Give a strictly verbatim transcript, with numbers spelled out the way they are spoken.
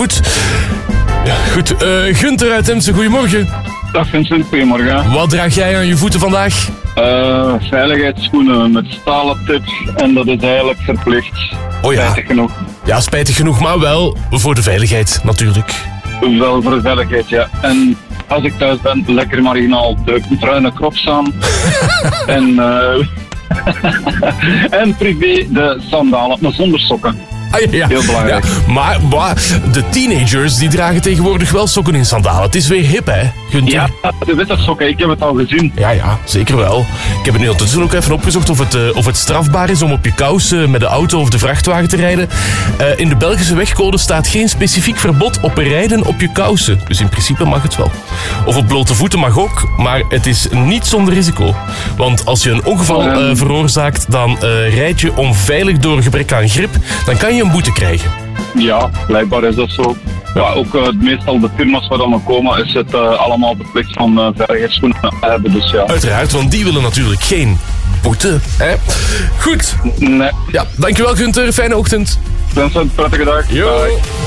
Goed. Ja, goed. Uh, Gunther uit Emsen, goedemorgen. Dag Vincent, goedemorgen. Wat draag jij aan je voeten vandaag? Uh, veiligheidsschoenen met stalen tips en dat is eigenlijk verplicht. Oh ja. Spijtig genoeg. Ja, spijtig genoeg, maar wel voor de veiligheid natuurlijk. Wel voor de veiligheid, ja. En als ik thuis ben, lekker marginaal de bruine crocs aan. en, uh, en privé de sandalen, maar zonder sokken. Ah, ja, ja. Heel belangrijk. Ja, maar, maar de teenagers die dragen tegenwoordig wel sokken in sandalen. Het is weer hip, hè, Gunther? Ja, de witte sokken, ik heb het al gezien. Ja, ja, zeker wel. Ik heb het nu ondertussen ook even opgezocht of het, uh, of het strafbaar is om op je kousen met de auto of de vrachtwagen te rijden. Uh, in de Belgische wegcode staat geen specifiek verbod op rijden op je kousen. Dus in principe mag het wel. Of op blote voeten mag ook, maar het is niet zonder risico. Want als je een ongeval uh, veroorzaakt, dan uh, rijd je onveilig door gebrek aan grip. Dan kan je een boete krijgen. Ja, blijkbaar is dat zo. Ja, ook uh, meestal de firma's waar dan komen, is het uh, allemaal de plicht van uh, veiligheidsschoenen hebben. Dus ja. Uiteraard, want die willen natuurlijk geen boete. Hè? Goed. Nee. Ja, dankjewel Gunther, fijne ochtend. Vincent, prettige dag. Yo. Bye.